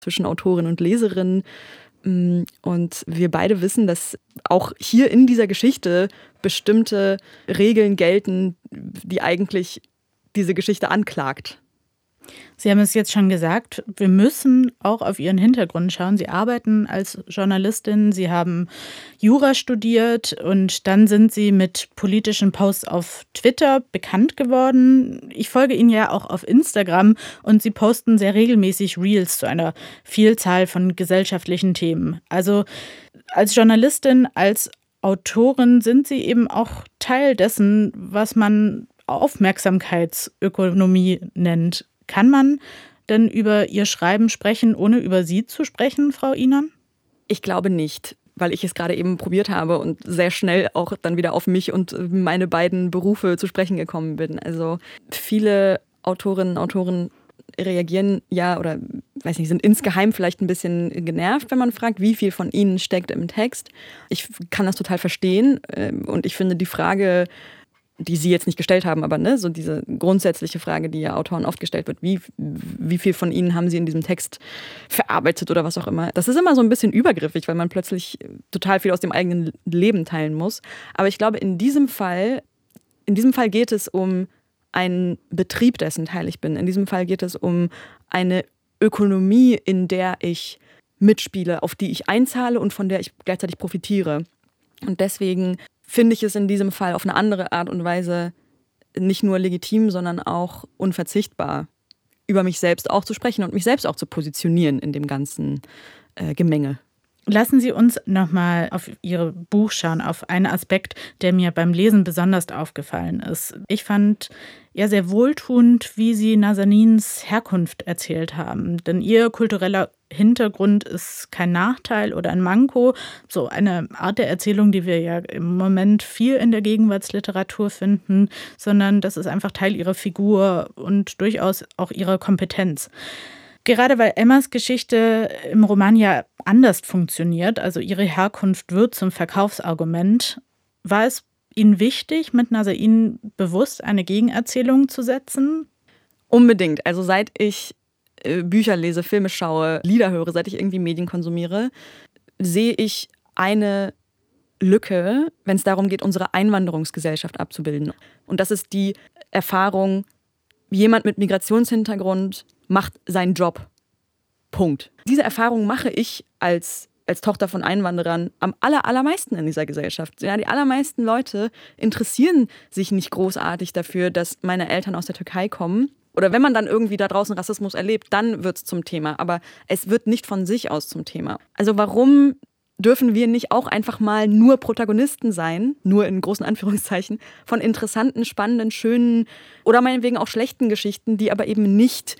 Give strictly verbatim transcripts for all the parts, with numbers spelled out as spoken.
zwischen Autorin und Leserin. Und wir beide wissen, dass auch hier in dieser Geschichte bestimmte Regeln gelten, die eigentlich diese Geschichte anklagt. Sie haben es jetzt schon gesagt, wir müssen auch auf Ihren Hintergrund schauen. Sie arbeiten als Journalistin, Sie haben Jura studiert und dann sind Sie mit politischen Posts auf Twitter bekannt geworden. Ich folge Ihnen ja auch auf Instagram und Sie posten sehr regelmäßig Reels zu einer Vielzahl von gesellschaftlichen Themen. Also als Journalistin, als Autorin sind Sie eben auch Teil dessen, was man Aufmerksamkeitsökonomie nennt. Kann man denn über Ihr Schreiben sprechen, ohne über Sie zu sprechen, Frau Ihnen? Ich glaube nicht, weil ich es gerade eben probiert habe und sehr schnell auch dann wieder auf mich und meine beiden Berufe zu sprechen gekommen bin. Also viele Autorinnen und Autoren reagieren ja oder weiß nicht, sind insgeheim vielleicht ein bisschen genervt, wenn man fragt, wie viel von ihnen steckt im Text. Ich kann das total verstehen und ich finde die Frage, die Sie jetzt nicht gestellt haben, aber ne, so diese grundsätzliche Frage, die ja Autoren oft gestellt wird, wie, wie viel von Ihnen haben Sie in diesem Text verarbeitet oder was auch immer. Das ist immer so ein bisschen übergriffig, weil man plötzlich total viel aus dem eigenen Leben teilen muss. Aber ich glaube, in diesem Fall, in diesem Fall geht es um einen Betrieb, dessen Teil ich bin. In diesem Fall geht es um eine Ökonomie, in der ich mitspiele, auf die ich einzahle und von der ich gleichzeitig profitiere. Und deswegen finde ich es in diesem Fall auf eine andere Art und Weise nicht nur legitim, sondern auch unverzichtbar, über mich selbst auch zu sprechen und mich selbst auch zu positionieren in dem ganzen äh, Gemenge. Lassen Sie uns nochmal auf Ihr Buch schauen, auf einen Aspekt, der mir beim Lesen besonders aufgefallen ist. Ich fand ja sehr wohltuend, wie Sie Nasanins Herkunft erzählt haben. Denn Ihr kultureller Hintergrund ist kein Nachteil oder ein Manko. So eine Art der Erzählung, die wir ja im Moment viel in der Gegenwartsliteratur finden, sondern das ist einfach Teil Ihrer Figur und durchaus auch Ihrer Kompetenz. Gerade weil Emmas Geschichte im Roman ja anders funktioniert, also ihre Herkunft wird zum Verkaufsargument, war es Ihnen wichtig, mit Nazanin bewusst eine Gegenerzählung zu setzen? Unbedingt. Also seit ich äh, Bücher lese, Filme schaue, Lieder höre, seit ich irgendwie Medien konsumiere, sehe ich eine Lücke, wenn es darum geht, unsere Einwanderungsgesellschaft abzubilden. Und das ist die Erfahrung, jemand mit Migrationshintergrund macht seinen Job. Punkt. Diese Erfahrung mache ich als, als Tochter von Einwanderern am aller, allermeisten in dieser Gesellschaft. Ja, die allermeisten Leute interessieren sich nicht großartig dafür, dass meine Eltern aus der Türkei kommen. Oder wenn man dann irgendwie da draußen Rassismus erlebt, dann wird es zum Thema. Aber es wird nicht von sich aus zum Thema. Also warum dürfen wir nicht auch einfach mal nur Protagonisten sein, nur in großen Anführungszeichen, von interessanten, spannenden, schönen oder meinetwegen auch schlechten Geschichten, die aber eben nicht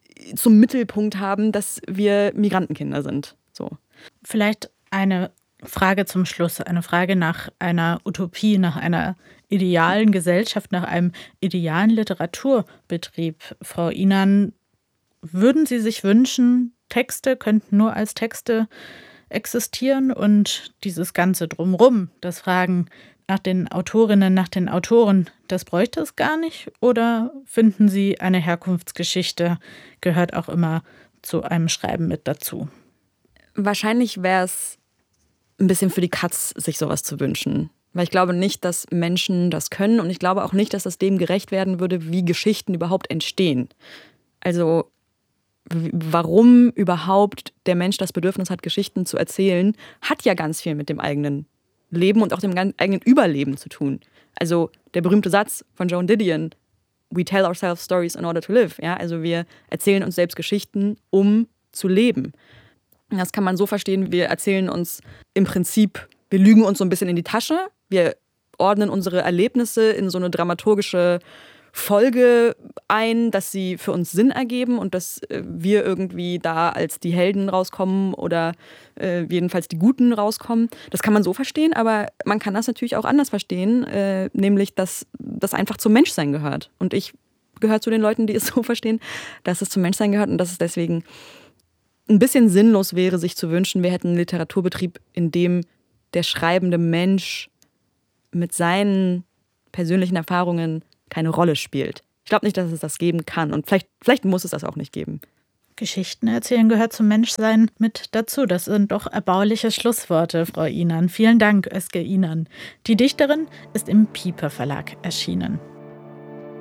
zum Mittelpunkt haben, dass wir Migrantenkinder sind. So. Vielleicht eine Frage zum Schluss, eine Frage nach einer Utopie, nach einer idealen Gesellschaft, nach einem idealen Literaturbetrieb. Frau Inan, würden Sie sich wünschen, Texte könnten nur als Texte existieren und dieses Ganze drumherum, das Fragen nach den Autorinnen, nach den Autoren, das bräuchte es gar nicht? Oder finden Sie, eine Herkunftsgeschichte gehört auch immer zu einem Schreiben mit dazu? Wahrscheinlich wäre es ein bisschen für die Katz, sich sowas zu wünschen. Weil ich glaube nicht, dass Menschen das können und ich glaube auch nicht, dass das dem gerecht werden würde, wie Geschichten überhaupt entstehen. Also warum überhaupt der Mensch das Bedürfnis hat, Geschichten zu erzählen, hat ja ganz viel mit dem eigenen Leben und auch dem eigenen Überleben zu tun. Also der berühmte Satz von Joan Didion, we tell ourselves stories in order to live. Ja, also wir erzählen uns selbst Geschichten, um zu leben. Das kann man so verstehen, wir erzählen uns im Prinzip, wir lügen uns so ein bisschen in die Tasche, wir ordnen unsere Erlebnisse in so eine dramaturgische Folge ein, dass sie für uns Sinn ergeben und dass wir irgendwie da als die Helden rauskommen oder äh, jedenfalls die Guten rauskommen. Das kann man so verstehen, aber man kann das natürlich auch anders verstehen, äh, nämlich, dass das einfach zum Menschsein gehört. Und ich gehöre zu den Leuten, die es so verstehen, dass es zum Menschsein gehört und dass es deswegen ein bisschen sinnlos wäre, sich zu wünschen, wir hätten einen Literaturbetrieb, in dem der schreibende Mensch mit seinen persönlichen Erfahrungen keine Rolle spielt. Ich glaube nicht, dass es das geben kann und vielleicht, vielleicht muss es das auch nicht geben. Geschichten erzählen gehört zum Menschsein mit dazu. Das sind doch erbauliche Schlussworte, Frau Ihnan. Vielen Dank, Özge İnan. Die Dichterin ist im Piper Verlag erschienen.